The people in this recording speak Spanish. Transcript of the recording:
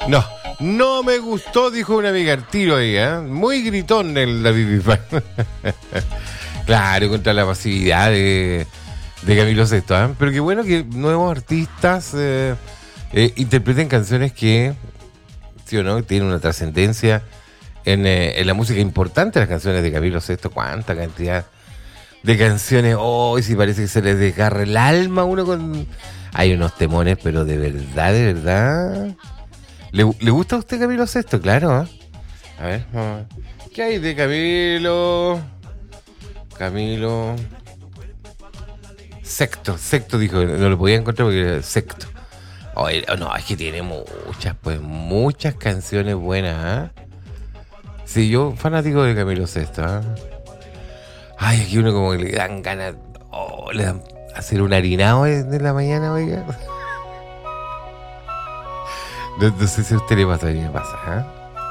No, no me gustó, dijo una amiga al tiro ahí, ¿eh? Muy gritón el David Bisbal. Claro, contra la pasividad de Camilo Sesto, ¿eh? Pero qué bueno que nuevos artistas interpreten canciones que, sí o no, tienen una trascendencia en la música importante. Las canciones de Camilo Sesto, cuánta cantidad de canciones, si parece que se les desgarra el alma a uno con... Hay unos temones, pero de verdad, de verdad. ¿Le gusta a usted Camilo Sesto? Claro, ¿eh? A ver, vamos a ver. ¿Qué hay de Camilo Sexto dijo, no lo podía encontrar porque era Sexto. No, es que tiene muchas canciones buenas, ¿eh? Sí, yo fanático de Camilo Sesto, ¿eh? Ay, aquí uno como que le dan ganas, le dan hacer un harinado de la mañana, oiga. No sé si a usted le pasa, a mí me pasa, ¿eh?